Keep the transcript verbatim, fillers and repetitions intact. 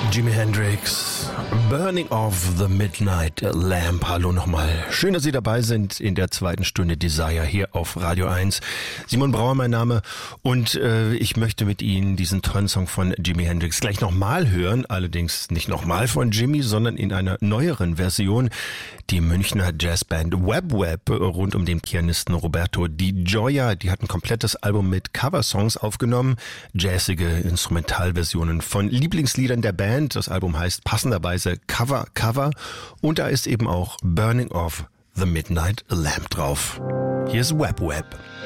Jimi Hendrix, Burning of the Midnight Lamp. Hallo nochmal. Schön, dass Sie dabei sind in der zweiten Stunde Desire hier auf Radio eins. Simon Brauer mein Name und äh, ich möchte mit Ihnen diesen tollen Song von Jimi Hendrix gleich nochmal hören. Allerdings nicht nochmal von Jimi, sondern in einer neueren Version. Die Münchner Jazzband Web Web rund um den Pianisten Roberto Di Gioia, die hat ein komplettes Album mit Coversongs aufgenommen. Jazzige Instrumentalversionen von Lieblingsliedern der Band. Das Album heißt passenderweise Cover Cover und da ist eben auch Burning of the Midnight Lamp drauf. Hier ist Web Web.